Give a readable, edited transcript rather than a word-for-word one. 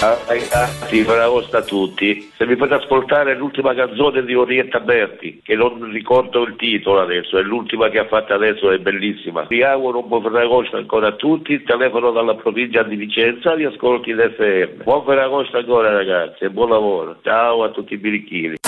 Ragazzi, Ferragosto a tutti. Se mi fate ascoltare l'ultima canzone di Orietta Berti, che non ricordo il titolo adesso, è l'ultima che ha fatto adesso, è bellissima. Vi auguro un buon Ferragosto ancora a tutti, telefono dalla provincia di Vicenza, vi ascolti in FM. Buon Ferragosto ancora ragazzi e buon lavoro. Ciao a tutti i birichini.